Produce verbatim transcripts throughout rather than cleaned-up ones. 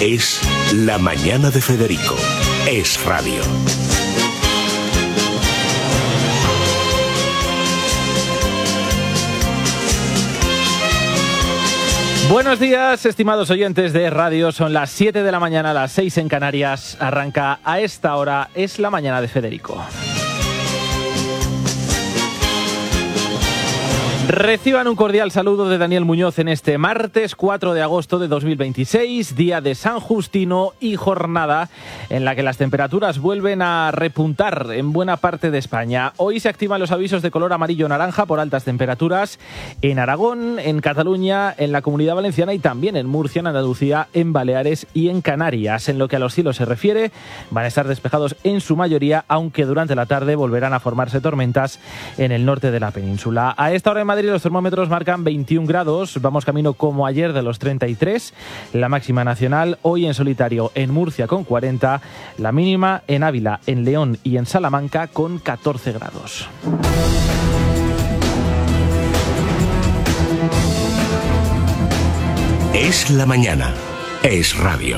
Es La Mañana de Federico. Es radio. Buenos días, estimados oyentes de radio. Son las siete de la mañana, las seis en Canarias. Arranca a esta hora Es La Mañana de Federico. Reciban un cordial saludo de Daniel Muñoz en este martes cuatro de agosto de dos mil veintiséis, día de San Justino y jornada en la que las temperaturas vuelven a repuntar en buena parte de España. Hoy se activan los avisos de color amarillo-naranja por altas temperaturas en Aragón, en Cataluña, en la Comunidad Valenciana y también en Murcia, en Andalucía, en Baleares y en Canarias. En lo que a los cielos se refiere, van a estar despejados en su mayoría, aunque durante la tarde volverán a formarse tormentas en el norte de la península. A esta hora en Madrid los termómetros marcan veintiún grados, vamos camino como ayer de los treinta y tres, la máxima nacional, hoy en solitario en Murcia con cuarenta, la mínima en Ávila, en León y en Salamanca con catorce grados. Es la mañana, es radio.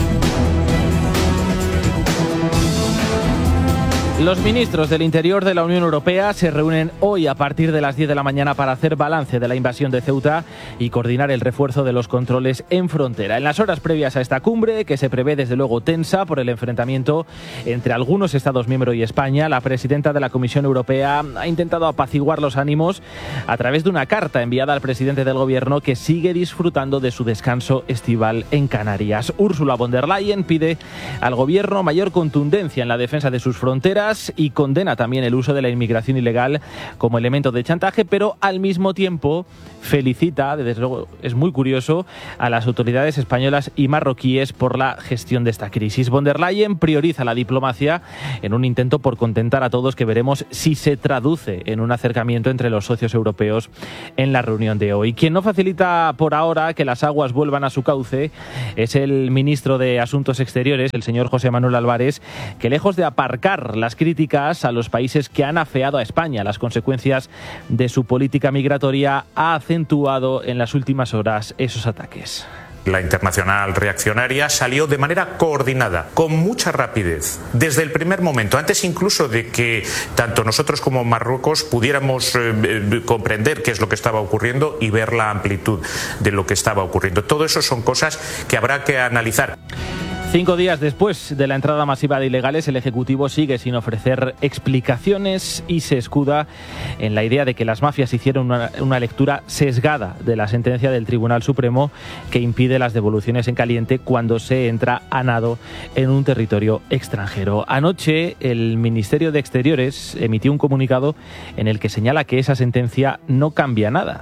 Los ministros del Interior de la Unión Europea se reúnen hoy a partir de las diez de la mañana para hacer balance de la invasión de Ceuta y coordinar el refuerzo de los controles en frontera. En las horas previas a esta cumbre, que se prevé desde luego tensa por el enfrentamiento entre algunos Estados miembros y España, la presidenta de la Comisión Europea ha intentado apaciguar los ánimos a través de una carta enviada al presidente del Gobierno, que sigue disfrutando de su descanso estival en Canarias. Ursula von der Leyen pide al Gobierno mayor contundencia en la defensa de sus fronteras y condena también el uso de la inmigración ilegal como elemento de chantaje, pero al mismo tiempo felicita, desde luego es muy curioso, a las autoridades españolas y marroquíes por la gestión de esta crisis. Von der Leyen prioriza la diplomacia en un intento por contentar a todos, que veremos si se traduce en un acercamiento entre los socios europeos en la reunión de hoy. Quien no facilita por ahora que las aguas vuelvan a su cauce es el ministro de Asuntos Exteriores, el señor José Manuel Álvarez, que lejos de aparcar las críticas a los países que han afeado a España las consecuencias de su política migratoria, ha acentuado en las últimas horas esos ataques. La internacional reaccionaria salió de manera coordinada, con mucha rapidez, desde el primer momento, antes incluso de que tanto nosotros como Marruecos pudiéramos eh, comprender qué es lo que estaba ocurriendo y ver la amplitud de lo que estaba ocurriendo. Todo eso son cosas que habrá que analizar. Cinco días después de la entrada masiva de ilegales, el Ejecutivo sigue sin ofrecer explicaciones y se escuda en la idea de que las mafias hicieron una, una lectura sesgada de la sentencia del Tribunal Supremo que impide las devoluciones en caliente cuando se entra a nado en un territorio extranjero. Anoche, el Ministerio de Exteriores emitió un comunicado en el que señala que esa sentencia no cambia nada,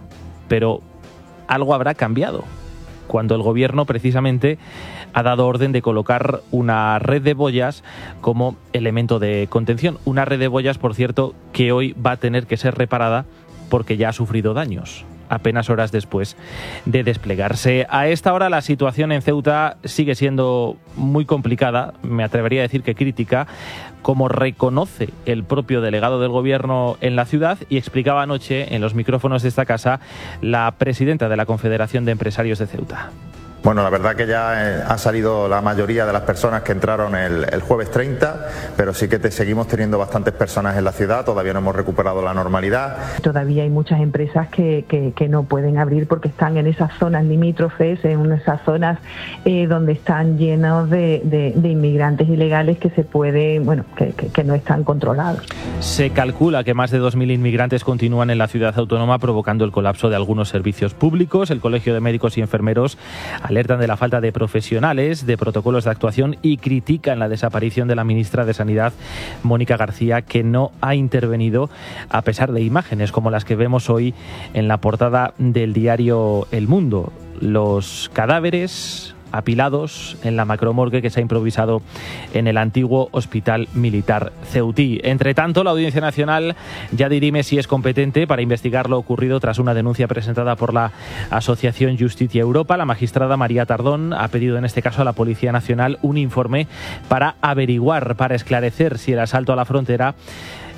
pero algo habrá cambiado cuando el Gobierno precisamente ha dado orden de colocar una red de boyas como elemento de contención. Una red de boyas, por cierto, que hoy va a tener que ser reparada porque ya ha sufrido daños apenas horas después de desplegarse. A esta hora la situación en Ceuta sigue siendo muy complicada, me atrevería a decir que crítica, como reconoce el propio delegado del Gobierno en la ciudad y explicaba anoche en los micrófonos de esta casa la presidenta de la Confederación de Empresarios de Ceuta. Bueno, la verdad que ya eh, ha salido la mayoría de las personas que entraron el, el jueves treinta, pero sí que te, seguimos teniendo bastantes personas en la ciudad, todavía no hemos recuperado la normalidad. Todavía hay muchas empresas que, que, que no pueden abrir porque están en esas zonas limítrofes, en esas zonas eh, donde están llenos de, de, de inmigrantes ilegales que se pueden, bueno, que, que, que no están controlados. Se calcula que más de dos mil inmigrantes continúan en la ciudad autónoma, provocando el colapso de algunos servicios públicos. El Colegio de Médicos y Enfermeros alertan de la falta de profesionales, de protocolos de actuación y critican la desaparición de la ministra de Sanidad, Mónica García, que no ha intervenido a pesar de imágenes como las que vemos hoy en la portada del diario El Mundo. Los cadáveres apilados en la macromorgue que se ha improvisado en el antiguo hospital militar ceutí. Entre tanto, la Audiencia Nacional ya dirime si es competente para investigar lo ocurrido tras una denuncia presentada por la Asociación Justicia Europa. La magistrada María Tardón ha pedido en este caso a la Policía Nacional un informe para averiguar, para esclarecer si el asalto a la frontera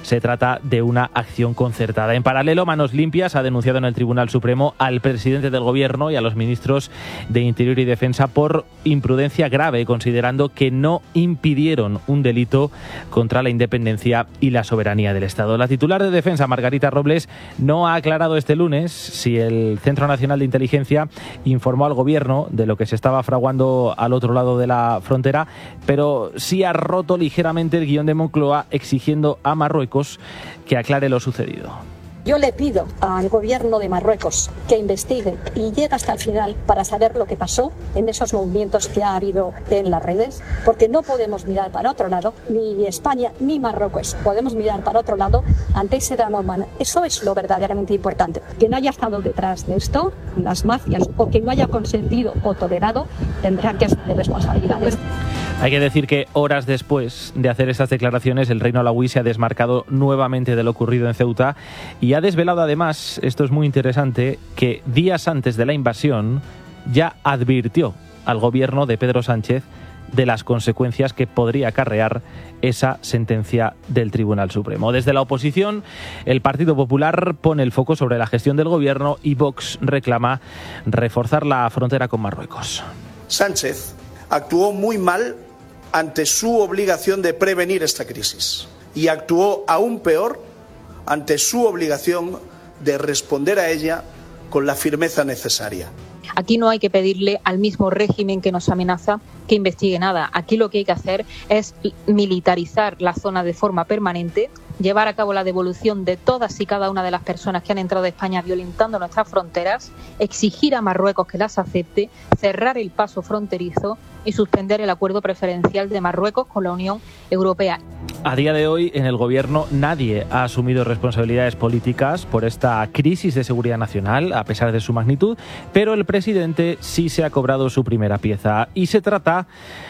se trata de una acción concertada. En paralelo, Manos Limpias ha denunciado en el Tribunal Supremo al presidente del Gobierno y a los ministros de Interior y Defensa por imprudencia grave, considerando que no impidieron un delito contra la independencia y la soberanía del Estado. La titular de Defensa, Margarita Robles, no ha aclarado este lunes si el Centro Nacional de Inteligencia informó al Gobierno de lo que se estaba fraguando al otro lado de la frontera, pero sí ha roto ligeramente el guión de Moncloa exigiendo a Marruecos que aclare lo sucedido. Yo le pido al gobierno de Marruecos que investigue y llegue hasta el final para saber lo que pasó en esos movimientos que ha habido en las redes, porque no podemos mirar para otro lado, ni España ni Marruecos podemos mirar para otro lado ante ese drama humano. Eso es lo verdaderamente importante. Que no haya estado detrás de esto las mafias o que no haya consentido o tolerado tendrá que asumir responsabilidades. Hay que decir que horas después de hacer estas declaraciones, el Reino Alauí se ha desmarcado nuevamente de lo ocurrido en Ceuta y ha desvelado además, esto es muy interesante, que días antes de la invasión ya advirtió al gobierno de Pedro Sánchez de las consecuencias que podría acarrear esa sentencia del Tribunal Supremo. Desde la oposición, el Partido Popular pone el foco sobre la gestión del gobierno y Vox reclama reforzar la frontera con Marruecos. Sánchez actuó muy mal ante su obligación de prevenir esta crisis y actuó aún peor ante su obligación de responder a ella con la firmeza necesaria. Aquí no hay que pedirle al mismo régimen que nos amenaza que investigue nada. Aquí lo que hay que hacer es militarizar la zona de forma permanente, llevar a cabo la devolución de todas y cada una de las personas que han entrado a España violentando nuestras fronteras, exigir a Marruecos que las acepte, cerrar el paso fronterizo y suspender el acuerdo preferencial de Marruecos con la Unión Europea. A día de hoy, en el Gobierno nadie ha asumido responsabilidades políticas por esta crisis de seguridad nacional, a pesar de su magnitud, pero el presidente sí se ha cobrado su primera pieza y se trata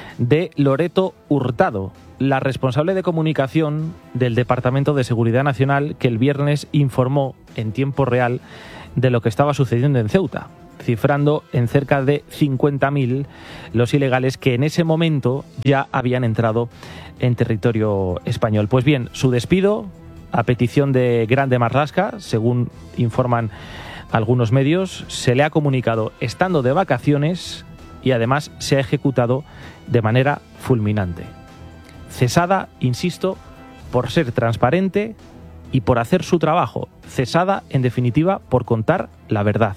de Loreto Hurtado, la responsable de comunicación del Departamento de Seguridad Nacional, que el viernes informó en tiempo real de lo que estaba sucediendo en Ceuta, cifrando en cerca de cincuenta mil los ilegales que en ese momento ya habían entrado en territorio español. Pues bien, su despido, a petición de Grande Marlaska, según informan algunos medios, se le ha comunicado estando de vacaciones y además se ha ejecutado de manera fulminante. Cesada, insisto, por ser transparente y por hacer su trabajo. Cesada, en definitiva, por contar la verdad.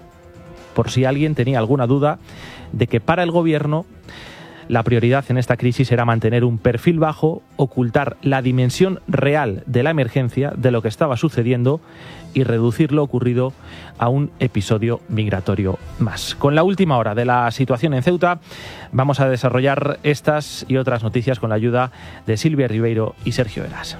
Por si alguien tenía alguna duda de que para el Gobierno la prioridad en esta crisis era mantener un perfil bajo, ocultar la dimensión real de la emergencia, de lo que estaba sucediendo y reducir lo ocurrido a un episodio migratorio más. Con la última hora de la situación en Ceuta, vamos a desarrollar estas y otras noticias con la ayuda de Silvia Ribeiro y Sergio Eras.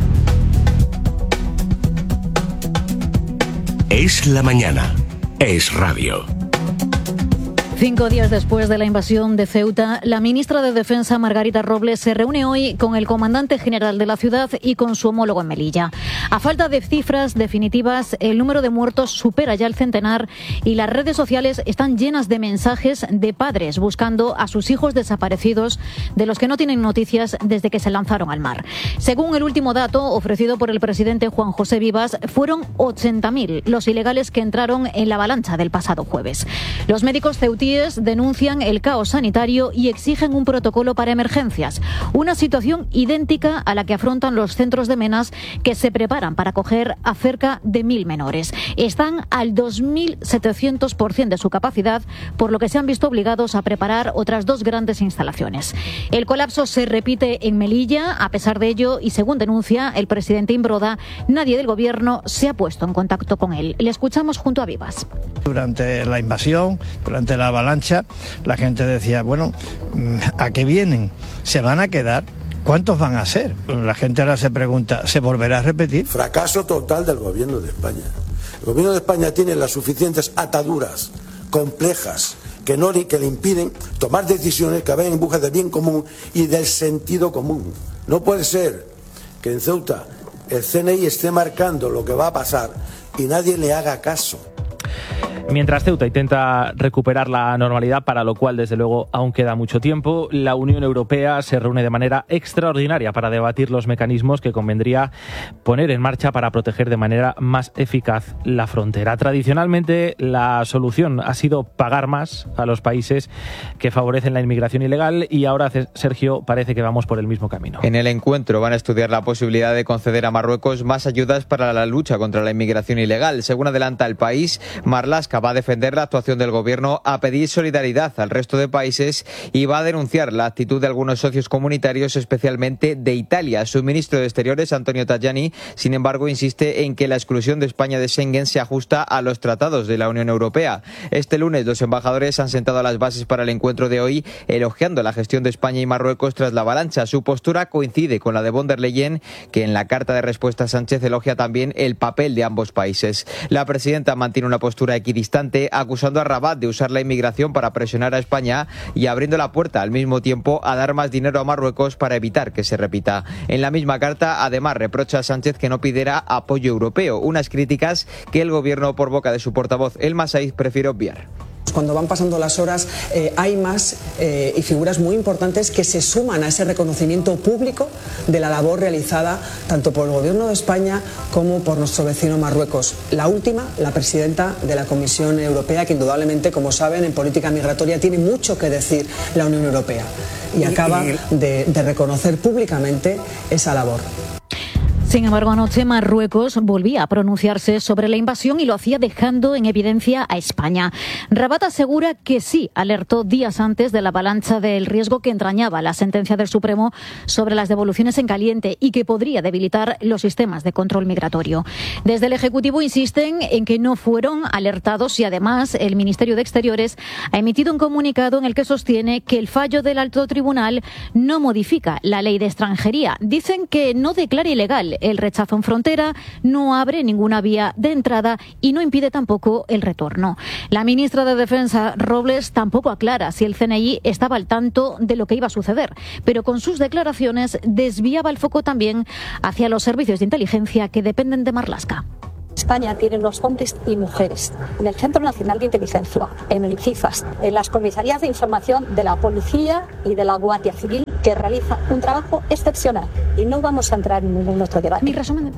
Es la mañana. Es radio. Cinco días después de la invasión de Ceuta, la ministra de Defensa, Margarita Robles, se reúne hoy con el comandante general de la ciudad y con su homólogo en Melilla. A falta de cifras definitivas, el número de muertos supera ya el centenar y las redes sociales están llenas de mensajes de padres buscando a sus hijos desaparecidos, de los que no tienen noticias desde que se lanzaron al mar. Según el último dato ofrecido por el presidente Juan José Vivas, fueron ochenta mil los ilegales que entraron en la avalancha del pasado jueves. Los médicos ceutíes denuncian el caos sanitario y exigen un protocolo para emergencias, una situación idéntica a la que afrontan los centros de Menas, que se preparan para acoger a cerca de mil menores. Están al dos mil setecientos por ciento de su capacidad, por lo que se han visto obligados a preparar otras dos grandes instalaciones. El colapso se repite en Melilla. A pesar de ello, y según denuncia el presidente Imbroda, nadie del Gobierno se ha puesto en contacto con él. Le escuchamos junto a Vivas. Durante la invasión, durante la avalancha, la gente decía, bueno, ¿a qué vienen? ¿Se van a quedar? ¿Cuántos van a ser? La gente ahora se pregunta, ¿se volverá a repetir? Fracaso total del Gobierno de España. El Gobierno de España tiene las suficientes ataduras complejas que no que le impiden tomar decisiones que vayan en busca del bien común y del sentido común. No puede ser que en Ceuta el C N I esté marcando lo que va a pasar y nadie le haga caso. Mientras Ceuta intenta recuperar la normalidad, para lo cual desde luego aún queda mucho tiempo, la Unión Europea se reúne de manera extraordinaria para debatir los mecanismos que convendría poner en marcha para proteger de manera más eficaz la frontera. Tradicionalmente la solución ha sido pagar más a los países que favorecen la inmigración ilegal y ahora, Sergio, parece que vamos por el mismo camino. En el encuentro van a estudiar la posibilidad de conceder a Marruecos más ayudas para la lucha contra la inmigración ilegal. Según adelanta El País, Marlaska va a defender la actuación del gobierno, a pedir solidaridad al resto de países y va a denunciar la actitud de algunos socios comunitarios, especialmente de Italia. Su ministro de Exteriores, Antonio Tajani, sin embargo, insiste en que la exclusión de España de Schengen se ajusta a los tratados de la Unión Europea. Este lunes los embajadores han sentado las bases para el encuentro de hoy, elogiando la gestión de España y Marruecos tras la avalancha. Su postura coincide con la de von der Leyen, que en la carta de respuesta a Sánchez elogia también el papel de ambos países. La presidenta mantiene una postura equidistante, acusando a Rabat de usar la inmigración para presionar a España y abriendo la puerta al mismo tiempo a dar más dinero a Marruecos para evitar que se repita. En la misma carta, además, reprocha a Sánchez que no pidiera apoyo europeo, unas críticas que el gobierno, por boca de su portavoz El Massaid, prefiere obviar. Cuando van pasando las horas eh, hay más eh, y figuras muy importantes que se suman a ese reconocimiento público de la labor realizada tanto por el Gobierno de España como por nuestro vecino Marruecos. La última, la presidenta de la Comisión Europea, que indudablemente, como saben, en política migratoria tiene mucho que decir la Unión Europea y acaba de, de reconocer públicamente esa labor. Sin embargo, anoche Marruecos volvía a pronunciarse sobre la invasión y lo hacía dejando en evidencia a España. Rabat asegura que sí alertó días antes de la avalancha del riesgo que entrañaba la sentencia del Supremo sobre las devoluciones en caliente y que podría debilitar los sistemas de control migratorio. Desde el Ejecutivo insisten en que no fueron alertados y además el Ministerio de Exteriores ha emitido un comunicado en el que sostiene que el fallo del Alto Tribunal no modifica la ley de extranjería. Dicen que no declara ilegal el rechazo en frontera, no abre ninguna vía de entrada y no impide tampoco el retorno. La ministra de Defensa, Robles, tampoco aclara si el C N I estaba al tanto de lo que iba a suceder, pero con sus declaraciones desviaba el foco también hacia los servicios de inteligencia que dependen de Marlaska. España tiene los hombres y mujeres en el Centro Nacional de Inteligencia, en el CIFAS, en las comisarías de información de la Policía y de la Guardia Civil, que realiza un trabajo excepcional. Y no vamos a entrar en ningún otro debate. Mi resumen.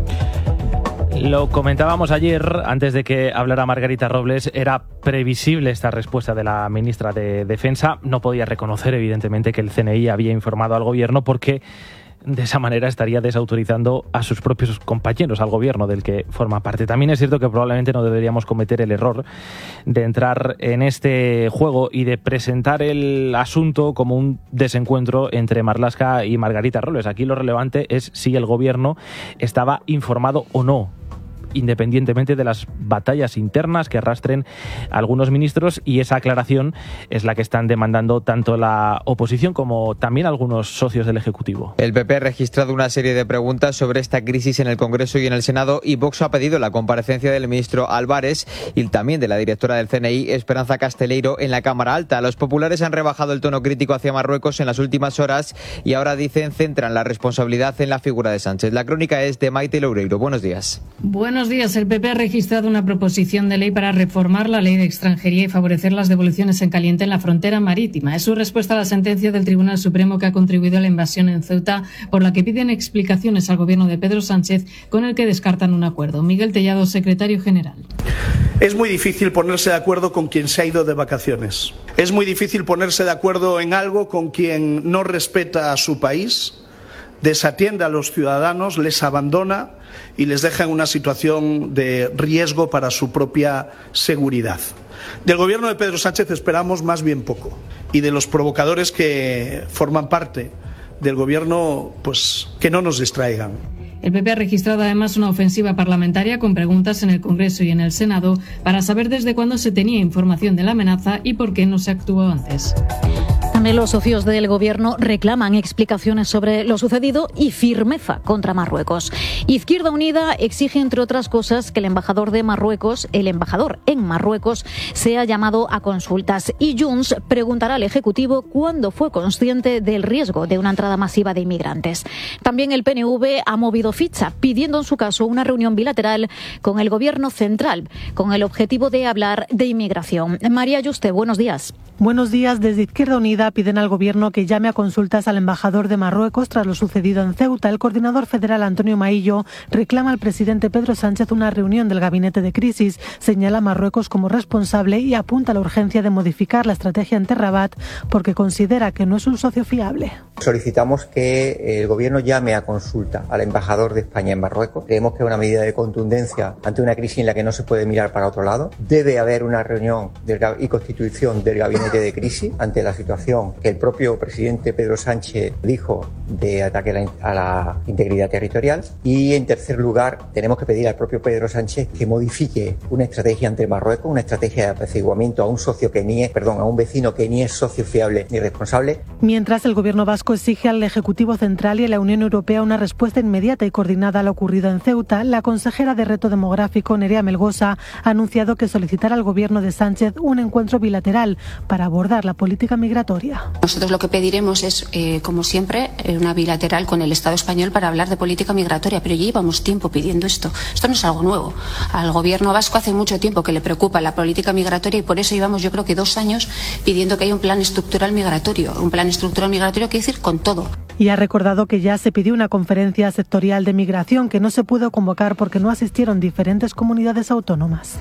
Lo comentábamos ayer, antes de que hablara Margarita Robles, era previsible esta respuesta de la ministra de Defensa. No podía reconocer, evidentemente, que el C N I había informado al gobierno porque de esa manera estaría desautorizando a sus propios compañeros, al gobierno del que forma parte. También es cierto que probablemente no deberíamos cometer el error de entrar en este juego y de presentar el asunto como un desencuentro entre Marlaska y Margarita Robles. Aquí lo relevante es si el gobierno estaba informado o no, independientemente de las batallas internas que arrastren algunos ministros, y esa aclaración es la que están demandando tanto la oposición como también algunos socios del Ejecutivo. El P P ha registrado una serie de preguntas sobre esta crisis en el Congreso y en el Senado, y Vox ha pedido la comparecencia del ministro Álvarez y también de la directora del C N I, Esperanza Casteleiro, en la Cámara Alta. Los populares han rebajado el tono crítico hacia Marruecos en las últimas horas y ahora dicen centran la responsabilidad en la figura de Sánchez. La crónica es de Maite Loureiro. Buenos días. Buenos días. El P P ha registrado una proposición de ley para reformar la ley de extranjería y favorecer las devoluciones en caliente en la frontera marítima. Es su respuesta a la sentencia del Tribunal Supremo que ha contribuido a la invasión en Ceuta, por la que piden explicaciones al gobierno de Pedro Sánchez, con el que descartan un acuerdo. Miguel Tellado, secretario general. Es muy difícil ponerse de acuerdo con quien se ha ido de vacaciones. Es muy difícil ponerse de acuerdo en algo con quien no respeta a su país, desatiende a los ciudadanos, les abandona y les deja en una situación de riesgo para su propia seguridad. Del gobierno de Pedro Sánchez esperamos más bien poco, y de los provocadores que forman parte del gobierno, pues que no nos distraigan. El P P ha registrado además una ofensiva parlamentaria con preguntas en el Congreso y en el Senado para saber desde cuándo se tenía información de la amenaza y por qué no se actuó antes. También los socios del gobierno reclaman explicaciones sobre lo sucedido y firmeza contra Marruecos. Izquierda Unida exige, entre otras cosas, que el embajador de Marruecos, el embajador en Marruecos, sea llamado a consultas. Y Junts preguntará al Ejecutivo cuándo fue consciente del riesgo de una entrada masiva de inmigrantes. También el P N V ha movido ficha, pidiendo en su caso una reunión bilateral con el gobierno central, con el objetivo de hablar de inmigración. María Yuste, buenos días. Buenos días. Desde Izquierda Unida piden al Gobierno que llame a consultas al embajador de Marruecos tras lo sucedido en Ceuta. El coordinador federal Antonio Maillo reclama al presidente Pedro Sánchez una reunión del gabinete de crisis. Señala a Marruecos como responsable y apunta a la urgencia de modificar la estrategia ante Rabat porque considera que no es un socio fiable. Solicitamos que el Gobierno llame a consulta al embajador de España en Marruecos. Creemos que es una medida de contundencia ante una crisis en la que no se puede mirar para otro lado. Debe haber una reunión del, y constitución del gabinete de crisis ante la situación que el propio presidente Pedro Sánchez dijo de ataque a la, a la integridad territorial. Y en tercer lugar, tenemos que pedir al propio Pedro Sánchez que modifique una estrategia ante Marruecos, una estrategia de apaciguamiento a un socio que ni es, perdón, a un vecino que ni es socio fiable ni responsable. Mientras, el Gobierno vasco exige al Ejecutivo Central y a la Unión Europea una respuesta inmediata y coordinada a lo ocurrido en Ceuta, la consejera de Reto Demográfico, Nerea Melgosa, ha anunciado que solicitará al Gobierno de Sánchez un encuentro bilateral para abordar la política migratoria. Nosotros lo que pediremos es, eh, como siempre, una bilateral con el Estado español para hablar de política migratoria, pero ya llevamos tiempo pidiendo esto. Esto no es algo nuevo. Al Gobierno vasco hace mucho tiempo que le preocupa la política migratoria y por eso llevamos, yo creo que dos años pidiendo que haya un plan estructural migratorio. Un plan estructural migratorio quiere decir con todo. Y ha recordado que ya se pidió una conferencia sectorial de migración que no se pudo convocar porque no asistieron diferentes comunidades autónomas.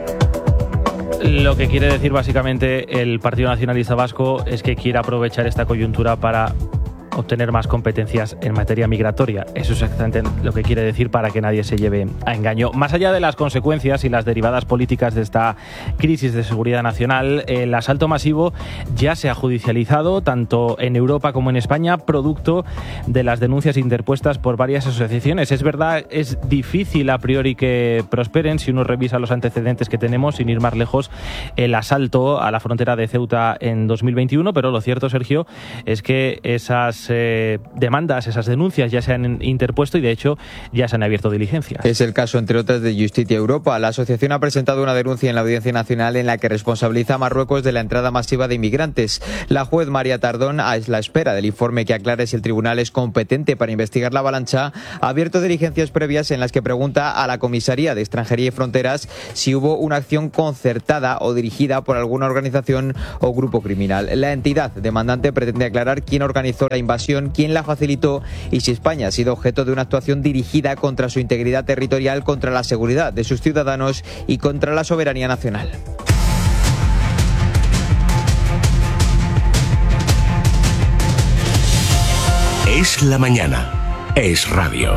Lo que quiere decir básicamente el Partido Nacionalista Vasco es que quiere aprovechar esta coyuntura para obtener más competencias en materia migratoria. Eso es exactamente lo que quiere decir, para que nadie se lleve a engaño. Más allá de las consecuencias y las derivadas políticas de esta crisis de seguridad nacional, el asalto masivo ya se ha judicializado tanto en Europa como en España, producto de las denuncias interpuestas por varias asociaciones. Es verdad, es difícil a priori que prosperen si uno revisa los antecedentes que tenemos, sin ir más lejos, el asalto a la frontera de Ceuta en dos mil veintiuno, pero lo cierto, Sergio, es que esas Eh, demandas, esas denuncias ya se han interpuesto y de hecho ya se han abierto diligencias. Es el caso, entre otras, de Justicia Europa. La asociación ha presentado una denuncia en la Audiencia Nacional en la que responsabiliza a Marruecos de la entrada masiva de inmigrantes. La juez María Tardón, a la espera del informe que aclare si el tribunal es competente para investigar la avalancha, ha abierto diligencias previas en las que pregunta a la Comisaría de Extranjería y Fronteras si hubo una acción concertada o dirigida por alguna organización o grupo criminal. La entidad demandante pretende aclarar quién organizó la invasión, quién la facilitó y si España ha sido objeto de una actuación dirigida contra su integridad territorial, contra la seguridad de sus ciudadanos y contra la soberanía nacional. Es la mañana. Es radio.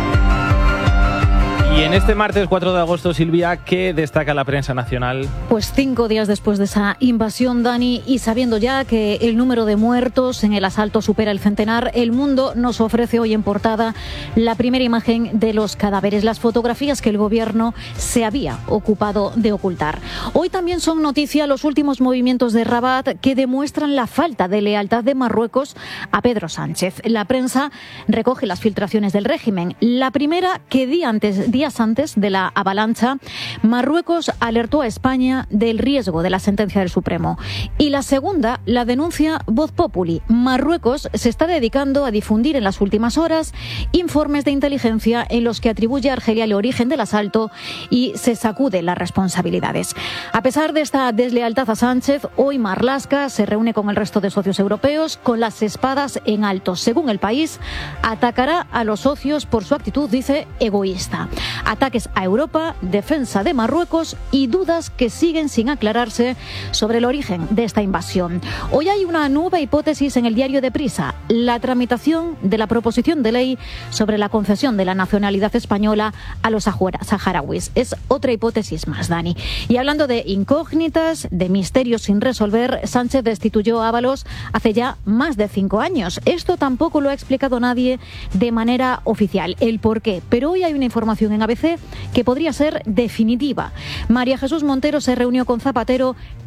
Y en este martes cuatro de agosto, Silvia, ¿qué destaca la prensa nacional? Pues cinco días después de esa invasión, Dani, y sabiendo ya que el número de muertos en el asalto supera el centenar, El Mundo nos ofrece hoy en portada la primera imagen de los cadáveres, las fotografías que el gobierno se había ocupado de ocultar. Hoy también son noticia los últimos movimientos de Rabat que demuestran la falta de lealtad de Marruecos a Pedro Sánchez. La prensa recoge las filtraciones del régimen. La primera, que día antes, días antes de la avalancha, Marruecos alertó a España del riesgo de la sentencia del Supremo. Y la segunda, la denuncia Voz Populi. Marruecos se está dedicando a difundir en las últimas horas informes de inteligencia en los que atribuye a Argelia el origen del asalto y se sacude las responsabilidades. A pesar de esta deslealtad a Sánchez, hoy Marlaska se reúne con el resto de socios europeos con las espadas en alto. Según El País, atacará a los socios por su actitud, dice, egoísta. Ataques a Europa, defensa de Marruecos y dudas que siguen sin aclararse sobre el origen de esta invasión. Hoy hay una nueva hipótesis en el diario Deprisa, la tramitación de la proposición de ley sobre la concesión de la nacionalidad española a los saharauis. Es otra hipótesis más, Dani. Y hablando de incógnitas, de misterios sin resolver, Sánchez destituyó a Ábalos hace ya más de cinco años. Esto tampoco lo ha explicado nadie de manera oficial, el por qué. Pero hoy hay una información en A B C que podría ser definitiva. María Jesús Montero se reunió con Zapatero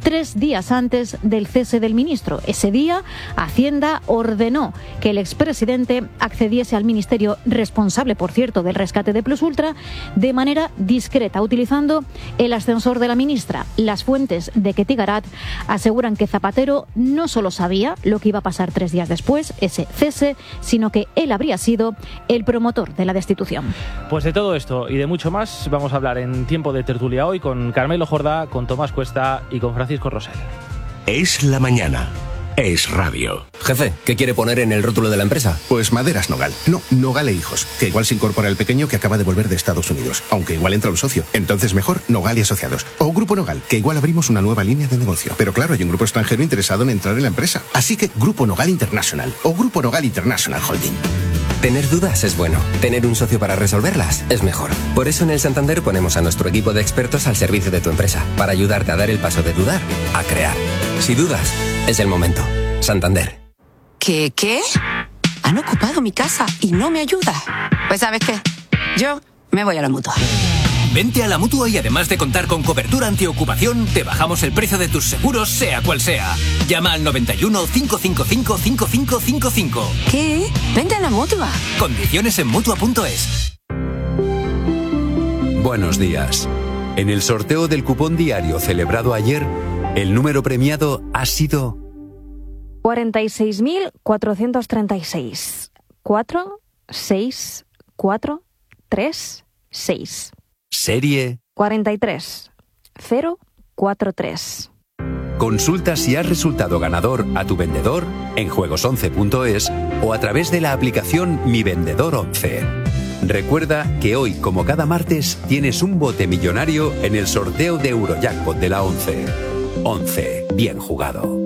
tres días antes del cese del ministro. Ese día, Hacienda ordenó que el expresidente accediese al ministerio, responsable, por cierto, del rescate de Plus Ultra, de manera discreta, utilizando el ascensor de la ministra. Las fuentes de Ketty Garat aseguran que Zapatero no solo sabía lo que iba a pasar tres días después, ese cese, sino que él habría sido el promotor de la destitución. Pues de todo esto y de mucho más vamos a hablar en Tiempo de Tertulia hoy con Carmelo Jordá, con Tomás Cuesta y con Francisco Rosell. Es la mañana. Es radio. Jefe, ¿qué quiere poner en el rótulo de la empresa? Pues Maderas Nogal. No, Nogal e Hijos. Que igual se incorpora el pequeño que acaba de volver de Estados Unidos. Aunque igual entra un socio. Entonces mejor Nogal y Asociados. O Grupo Nogal, que igual abrimos una nueva línea de negocio. Pero claro, hay un grupo extranjero interesado en entrar en la empresa. Así que Grupo Nogal International. O Grupo Nogal International Holding. Tener dudas es bueno. Tener un socio para resolverlas es mejor. Por eso en el Santander ponemos a nuestro equipo de expertos al servicio de tu empresa. Para ayudarte a dar el paso de dudar a crear. Si dudas, es el momento. Santander. ¿Qué? ¿Qué? Han ocupado mi casa y no me ayuda. Pues ¿sabes qué? Yo me voy a la Mutua. Vente a la Mutua y además de contar con cobertura antiocupación, te bajamos el precio de tus seguros, sea cual sea. Llama al noventa y uno, cinco cinco cinco, cinco cinco cinco cinco. ¿Qué? Vente a la Mutua. Condiciones en Mutua punto es. Buenos días. En el sorteo del cupón diario celebrado ayer, el número premiado ha sido cuarenta y seis mil cuatrocientos treinta y seis. cuatro, seis, cuatro, tres, seis. Serie cuarenta y tres cero cuatro tres. Consulta si has resultado ganador a tu vendedor en juegos once punto es o a través de la aplicación Mi Vendedor once. Recuerda que hoy, como cada martes, tienes un bote millonario en el sorteo de Eurojackpot de la once. once. Bien jugado.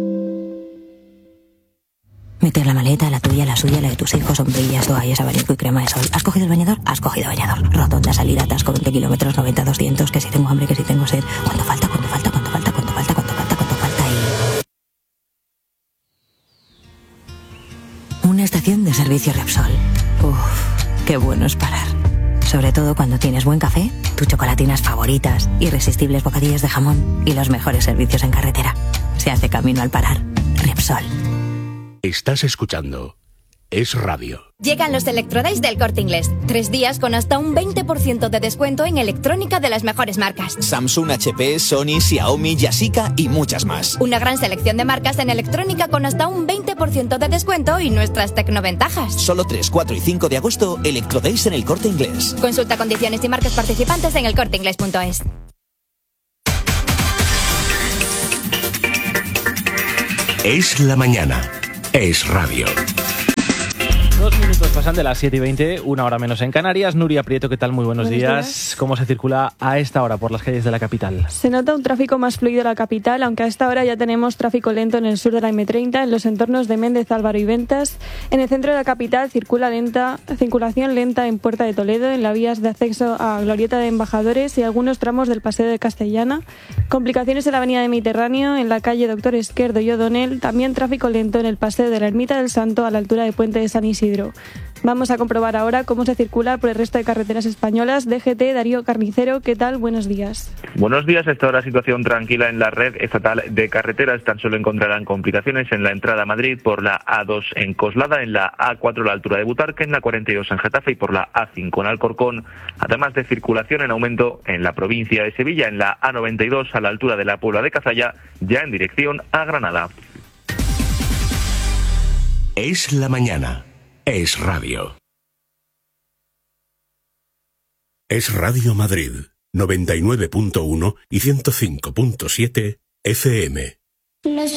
Meter la maleta, la tuya, la suya, la de tus hijos, sombrillas, toallas, abanico y crema de sol. ¿Has cogido el bañador? Has cogido bañador. Rotonda, salida, atasco, veinte kilómetros, noventa, doscientos, que si tengo hambre, que si tengo sed. ¿Cuánto falta? ¿Cuánto falta? ¿Cuánto falta? ¿Cuánto falta? ¿Cuánto falta? ¿Cuánto falta? Y... Una estación de servicio Repsol. Uff, qué bueno es parar. Sobre todo cuando tienes buen café, tus chocolatinas favoritas, irresistibles bocadillos de jamón y los mejores servicios en carretera. Se hace camino al parar. Repsol. Estás escuchando Es Radio. Llegan los Electrodays del Corte Inglés. Tres días con hasta un veinte por ciento de descuento en electrónica de las mejores marcas. Samsung, H P, Sony, Xiaomi, Yashica y muchas más. Una gran selección de marcas en electrónica con hasta un veinte por ciento de descuento y nuestras tecnoventajas. Solo tres, cuatro y cinco de agosto, Electrodays en el Corte Inglés. Consulta condiciones y marcas participantes en el corte inglés punto es. Es la mañana. Es Radio. Dos minutos pasan de las siete y veinte, una hora menos en Canarias. Nuria Prieto, ¿qué tal? Muy buenos, buenos días. días. ¿Cómo se circula a esta hora por las calles de la capital? Se nota un tráfico más fluido en la capital, aunque a esta hora ya tenemos tráfico lento en el sur de la eme treinta, en los entornos de Méndez, Álvaro y Ventas. En el centro de la capital circula lenta, circulación lenta en Puerta de Toledo, en las vías de acceso a Glorieta de Embajadores y algunos tramos del Paseo de Castellana. Complicaciones en la avenida de Mediterráneo, en la calle Doctor Esquerdo y O'Donnell. También tráfico lento en el Paseo de la Ermita del Santo a la altura de Puente de San Isidro. Vamos a comprobar ahora cómo se circula por el resto de carreteras españolas. D G T, Darío Carnicero, ¿qué tal? Buenos días. Buenos días. A esta hora situación tranquila en la red estatal de carreteras. Tan solo encontrarán complicaciones en la entrada a Madrid por la A dos en Coslada, en la A cuatro a la altura de Butarque, en la cuarenta y dos en Getafe y por la A cinco en Alcorcón. Además de circulación en aumento en la provincia de Sevilla, en la A noventa y dos a la altura de la Puebla de Cazalla, ya en dirección a Granada. Es la mañana. Es Radio. Es Radio Madrid, noventa y nueve punto uno y ciento cinco punto siete F M. Los